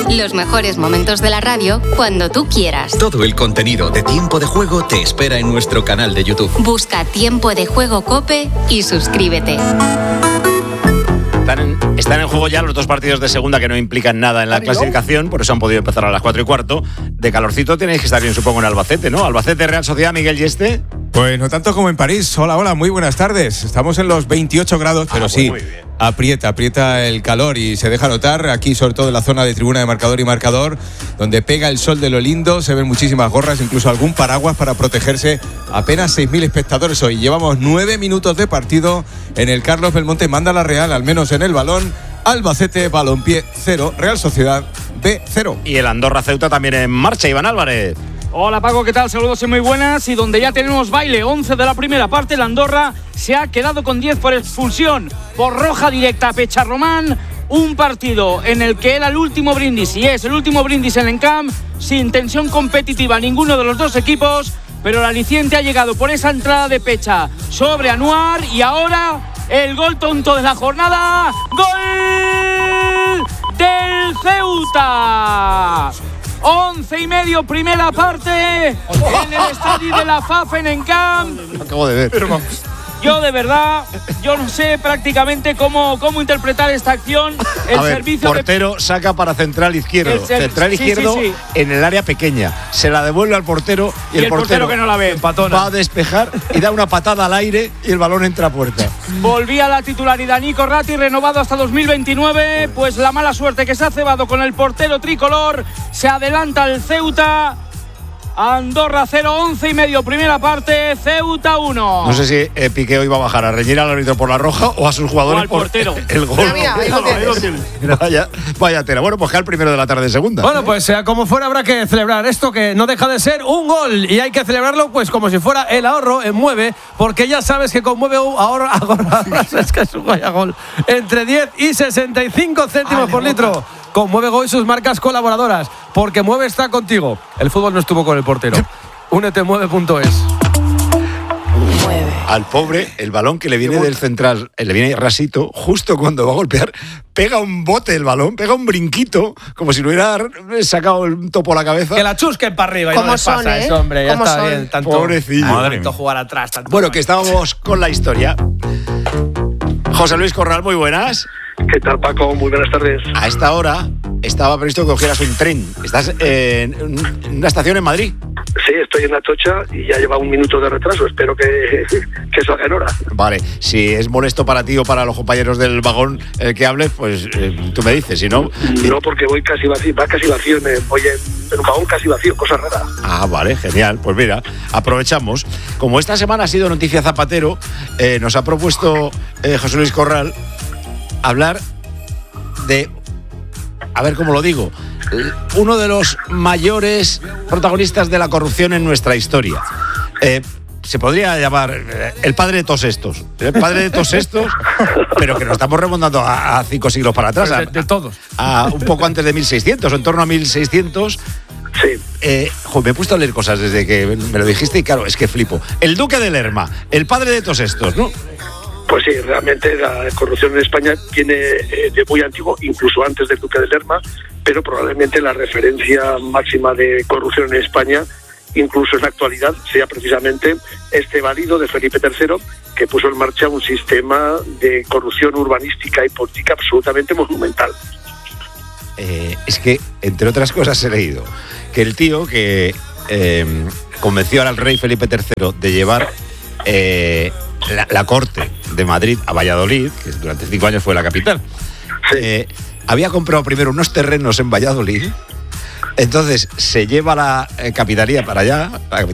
Los mejores momentos de la radio cuando tú quieras. Todo el contenido de Tiempo de Juego te espera en nuestro canal de YouTube. Busca Tiempo de Juego COPE y suscríbete. Están en juego ya los dos partidos de segunda que no implican nada en la clasificación, por eso han podido empezar a las 4:15. De calorcito tenéis que estar bien, supongo, en Albacete, ¿no? Albacete, Real Sociedad, Miguel Yeste. Pues no tanto como en París. Hola, muy buenas tardes. Estamos en los 28 grados, pero sí, aprieta el calor y se deja notar aquí, sobre todo en la zona de tribuna de marcador y marcador, donde pega el sol de lo lindo, se ven muchísimas gorras, incluso algún paraguas para protegerse. Apenas 6.000 espectadores hoy. Llevamos 9 minutos de partido en el Carlos Belmonte. Manda la Real, al menos en el balón. Albacete, Balompié 0, Real Sociedad B 0. Y el Andorra Ceuta también en marcha, Iván Álvarez. Hola Paco, ¿qué tal? Saludos y muy buenas. Y donde ya tenemos baile, 11 de la primera parte, el Andorra se ha quedado con 10 por expulsión, por roja directa a Pecharromán. Un partido en el que era el último brindis, y es el último brindis en el Encamp, sin tensión competitiva ninguno de los dos equipos, pero el aliciente ha llegado por esa entrada de Pecha sobre Anuar, y ahora el gol tonto de la jornada. ¡Gol del Ceuta! 11:30, primera parte, en el estadio de la FAF en Encamp. Lo acabo de ver. Pero yo de verdad, yo no sé prácticamente cómo interpretar esta acción. El servicio portero saca para central izquierdo. Central izquierdo sí. En el área pequeña. Se la devuelve al portero y el portero que no la ve, va a despejar y da una patada al aire y el balón entra a puerta. Volvía a la titularidad Nico Ratti, renovado hasta 2029. Pues la mala suerte que se ha cebado con el portero tricolor. Se adelanta el Ceuta. Andorra 0, 11:30, primera parte, Ceuta 1. No sé si Piqué hoy va a bajar a reñir al árbitro por la roja o a sus jugadores o al portero. El gol. Vaya tela. Bueno, pues que al primero de la tarde de segunda. Bueno, pues sea como fuera, habrá que celebrar esto, que no deja de ser un gol, y hay que celebrarlo pues como si fuera el ahorro en Mueve, porque ya sabes que con Mueve ahorra es que es un gol entre 10 y 65 céntimos por litro. Con Mueve Go y sus marcas colaboradoras, porque Mueve está contigo. El fútbol no estuvo con el portero. Únete mueve.es. Al pobre, el balón que le viene del central, le viene rasito, justo cuando va a golpear, pega un bote el balón, pega un brinquito, como si le hubiera sacado un topo a la cabeza. Que la chusquen para arriba y no les pasa eso, hombre. Ya está bien. Tanto, pobrecillo. Tanto jugar atrás. Bueno, que estábamos con la historia. José Luis Corral, muy buenas. ¿Qué tal, Paco? Muy buenas tardes. A esta hora estaba previsto que cogieras un tren. ¿Estás en una estación en Madrid? Sí, estoy en Atocha y ya lleva un minuto de retraso. Espero que salga en hora. Vale, si es molesto para ti o para los compañeros del vagón que hables, pues tú me dices, si no... No, porque voy casi vacío, voy en un vagón casi vacío, cosa rara. Ah, vale, genial. Pues mira, aprovechamos. Como esta semana ha sido noticia Zapatero, nos ha propuesto José Luis Corral hablar de, a ver cómo lo digo, uno de los mayores protagonistas de la corrupción en nuestra historia. Se podría llamar el padre de todos estos. El padre de todos estos, pero que nos estamos remontando a 5 siglos para atrás. De todos. A un poco antes de 1600, o en torno a 1600. Sí. Me he puesto a leer cosas desde que me lo dijiste y claro, es que flipo. El duque de Lerma, el padre de todos estos, ¿no? Pues sí, realmente la corrupción en España viene de muy antiguo, incluso antes del duque de Lerma, pero probablemente la referencia máxima de corrupción en España, incluso en la actualidad, sea precisamente este válido de Felipe III, que puso en marcha un sistema de corrupción urbanística y política absolutamente monumental. Es que, entre otras cosas, he leído que el tío que convenció al rey Felipe III de llevar la corte de Madrid a Valladolid, que durante 5 años fue la capital, había comprado primero unos terrenos en Valladolid. Entonces se lleva la capitalidad para allá,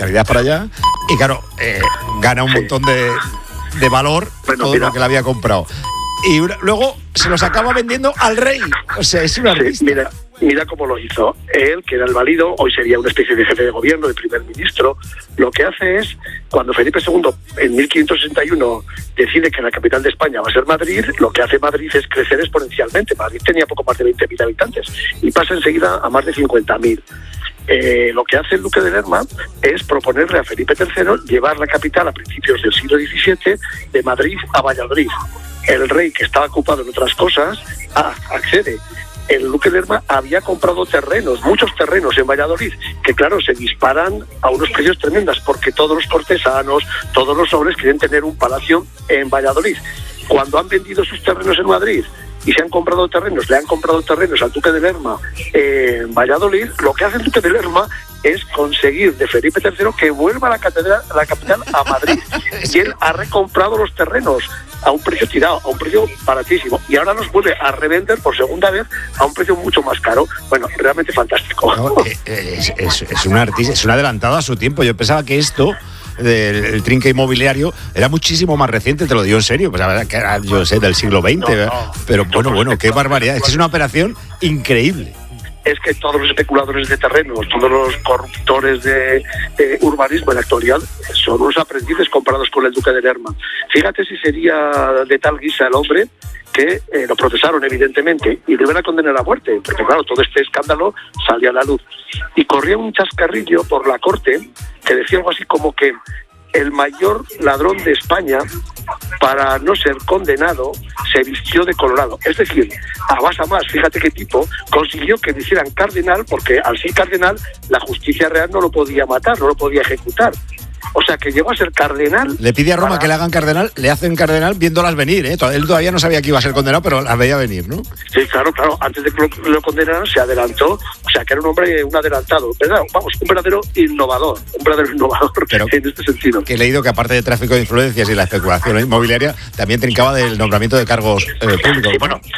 y claro, gana un montón de valor todo lo que le había comprado. Y luego se los acaba vendiendo al rey. O sea, es una revista. Mira cómo lo hizo. Él, que era el válido, hoy sería una especie de jefe de gobierno, de primer ministro. Lo que hace es, cuando Felipe II, en 1561, decide que la capital de España va a ser Madrid, lo que hace Madrid es crecer exponencialmente. Madrid tenía poco más de 20.000 habitantes y pasa enseguida a más de 50.000. Lo que hace el duque de Lerma es proponerle a Felipe III llevar la capital a principios del siglo XVII de Madrid a Valladolid. El rey, que estaba ocupado en otras cosas, accede. el duque de Lerma había comprado terrenos, muchos terrenos en Valladolid, que claro, se disparan a unos precios tremendos, porque todos los cortesanos, todos los nobles quieren tener un palacio en Valladolid. Cuando han vendido sus terrenos en Madrid y se han comprado terrenos, le han comprado terrenos al duque de Lerma en Valladolid, lo que hace el duque de Lerma es conseguir de Felipe III que vuelva a la capital a Madrid. Y él ha recomprado los terrenos a un precio tirado, a un precio baratísimo, y ahora los vuelve a revender por segunda vez a un precio mucho más caro. Bueno, realmente fantástico. No, es un artista, es un adelantado a su tiempo. Yo pensaba que esto del trinque inmobiliario era muchísimo más reciente, te lo digo en serio, pues la verdad que era, yo sé, del siglo XX, pero bueno, qué barbaridad, es que es una operación increíble. Es que todos los especuladores de terrenos, todos los corruptores de urbanismo en la actualidad son unos aprendices comparados con el duque de Lerma. Fíjate si sería de tal guisa el hombre que lo procesaron evidentemente y le iban a condenar a muerte, porque claro, todo este escándalo salía a la luz. Y corría un chascarrillo por la corte que decía algo así como que el mayor ladrón de España, para no ser condenado, se vistió de colorado. Es decir, a más a más, fíjate qué tipo, consiguió que le hicieran cardenal, porque al ser cardenal, la justicia real no lo podía matar, no lo podía ejecutar. O sea, que llegó a ser cardenal. Le pide a Roma que le hagan cardenal, le hacen cardenal viéndolas venir, ¿eh? Él todavía no sabía que iba a ser condenado, pero las veía venir, ¿no? Sí, claro. Antes de que lo condenaran, se adelantó. O sea, que era un hombre, un adelantado. ¿Verdad? Vamos, un verdadero innovador pero en este sentido. Que he leído que aparte de tráfico de influencias y la especulación inmobiliaria, también trincaba del nombramiento de cargos públicos. Sí, bueno,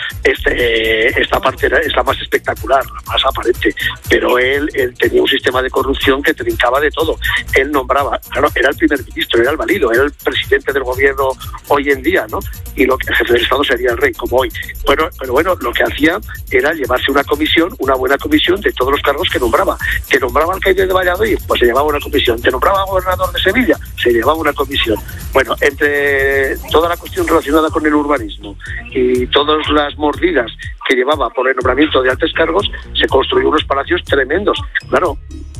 esta parte es la más espectacular, la más aparente. Pero él tenía un sistema de corrupción que trincaba de todo. Él nombraba, claro, era el primer ministro, era el valido, era el presidente del gobierno hoy en día, ¿no? Y el jefe del Estado sería el rey, como hoy. Pero bueno, lo que hacía era llevarse una comisión, una buena comisión de todos los cargos que nombraba. Que nombraba alcalde de Valladolid, pues se llevaba una comisión. Que nombraba gobernador de Sevilla, se llevaba una comisión. Bueno, entre toda la cuestión relacionada con el urbanismo y todas las mordidas que llevaba por el nombramiento de altos cargos, se construyó unos palacios tremendos. Claro,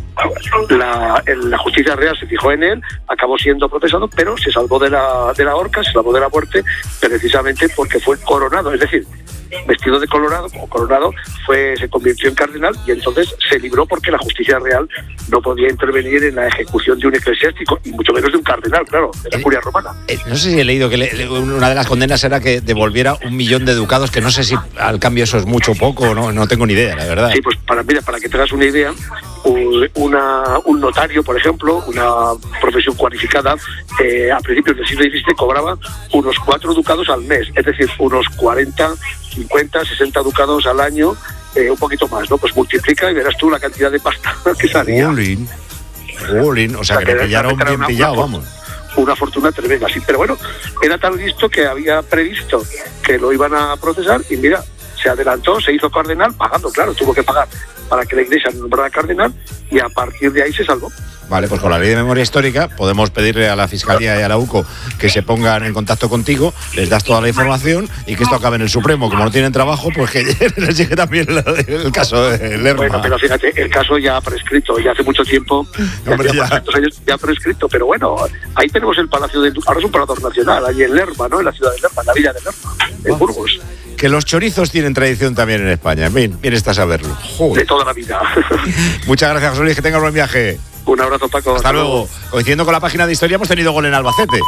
la justicia real se fijó en él, acabó siendo procesado, pero se salvó de la horca, se salvó de la muerte, precisamente porque fue coronado, es decir, vestido de coronado, se convirtió en cardenal y entonces se libró porque la justicia real no podía intervenir en la ejecución de un eclesiástico y mucho menos de un cardenal, claro, de la curia romana. No sé si he leído que una de las condenas era que devolviera 1.000.000 de ducados, que no sé si al cambio eso es mucho o poco, no tengo ni idea, la verdad. Sí, pues para que tengas una idea, un notario, por ejemplo, una profesión cualificada, a principios del siglo XVII cobraba unos 4 ducados al mes, es decir, unos 40, 50, 60 ducados al año, un poquito más, ¿no? Pues multiplica y verás tú la cantidad de pasta que salía. Jolín, o sea que le pillaron bien pillado, vamos. Una fortuna tremenda, sí, pero bueno, era tan listo que había previsto que lo iban a procesar y mira, se adelantó, se hizo cardenal, pagando, claro, tuvo que pagar para que la iglesia nombrara cardenal y a partir de ahí se salvó. Vale, pues con la ley de memoria histórica podemos pedirle a la Fiscalía y a la UCO que se pongan en contacto contigo, les das toda la información y que esto acabe en el Supremo. Como no tienen trabajo, pues que les llegue también el caso de Lerma. Bueno, pero fíjate, el caso ya ha prescrito, ya hace mucho tiempo, ya ha prescrito, pero bueno, ahí tenemos el Palacio de... Ahora es un Palador Nacional, allí en Lerma, ¿no? En la ciudad de Lerma, en la villa de Lerma, en Burgos. Que los chorizos tienen tradición también en España. Bien está saberlo. Joder. De toda la vida. Muchas gracias, José Luis, que tengas buen viaje. Un abrazo, Paco. Hasta luego. Coincidiendo con la página de historia, hemos tenido gol en Albacete.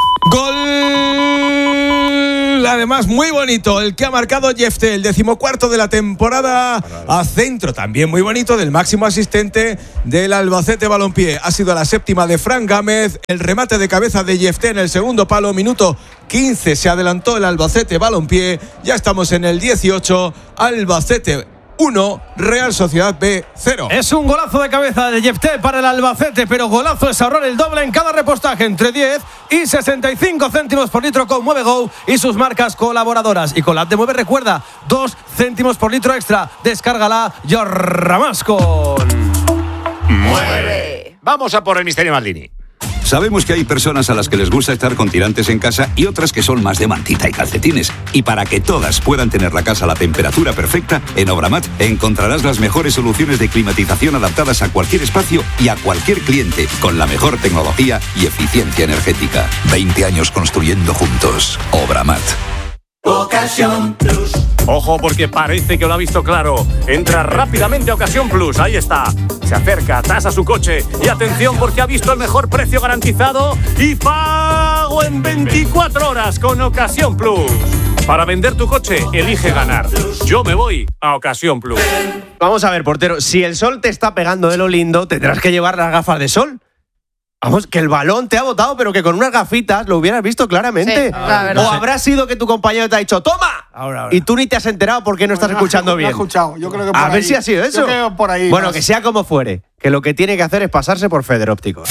Gol, además muy bonito, el que ha marcado Jefté, el 14º de la temporada, a centro, también muy bonito, del máximo asistente del Albacete Balompié. Ha sido la 7ª de Fran Gámez, el remate de cabeza de Jefté en el segundo palo, minuto 15, se adelantó el Albacete Balompié. Ya estamos en el 18, Albacete 1, Real Sociedad B 0. Es un golazo de cabeza de Jefté para el Albacete, pero golazo es ahorrar el doble en cada repostaje, entre 10 y 65 céntimos por litro con MueveGo y sus marcas colaboradoras. Y con la app de Mueve, recuerda, 2 céntimos por litro extra. Descárgala y ahorra más con Mueve. Vamos a por el misterio Maldini. Sabemos que hay personas a las que les gusta estar con tirantes en casa y otras que son más de mantita y calcetines. Y para que todas puedan tener la casa a la temperatura perfecta, en Obramat encontrarás las mejores soluciones de climatización adaptadas a cualquier espacio y a cualquier cliente, con la mejor tecnología y eficiencia energética. 20 años construyendo juntos. Obramat. Ocasión Plus. Ojo porque parece que lo ha visto claro. Entra rápidamente a Ocasión Plus, ahí está. Se acerca, tasa su coche y atención porque ha visto el mejor precio garantizado y pago en 24 horas con Ocasión Plus. Para vender tu coche, elige ganar. Yo me voy a Ocasión Plus. Vamos a ver, portero, si el sol te está pegando de lo lindo, tendrás que llevar las gafas de sol. Vamos, que el balón te ha botado, pero que con unas gafitas lo hubieras visto claramente. Sí, la verdad. O habrá sido que tu compañero te ha dicho ¡toma! Ahora. Y tú ni te has enterado porque no estás escuchando bien. No he escuchado, yo creo que por A ahí. ver si ha sido eso. Yo creo por ahí. Bueno, más. que sea como fuere, que lo que tiene que hacer es pasarse por Federópticos.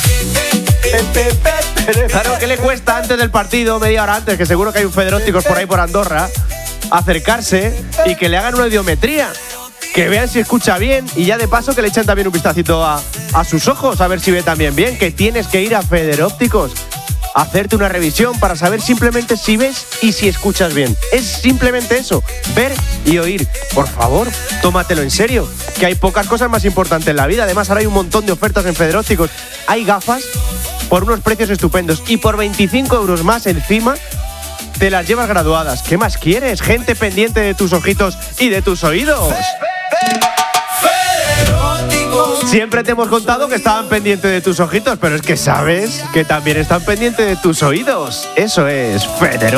Claro, ¿qué le cuesta antes del partido, media hora antes, que seguro que hay un Federópticos por ahí por Andorra, acercarse y que le hagan una audiometría? Que vean si escucha bien y ya de paso que le echen también un vistacito a sus ojos, a ver si ve también bien, que tienes que ir a Federópticos a hacerte una revisión para saber simplemente si ves y si escuchas bien. Es simplemente eso, ver y oír. Por favor, tómatelo en serio, que hay pocas cosas más importantes en la vida. Además, ahora hay un montón de ofertas en Federópticos. Hay gafas por unos precios estupendos y por 25 euros más encima te las llevas graduadas. ¿Qué más quieres? Gente pendiente de tus ojitos y de tus oídos. Siempre te hemos contado que estaban pendientes de tus ojitos, pero es que sabes que también están pendientes de tus oídos. Eso es Federópticos.